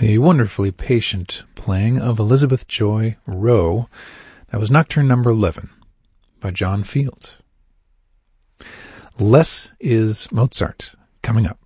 The wonderfully patient playing of Elizabeth Joy Rowe. That was Nocturne number 11 by John Fields. Less is Mozart coming up.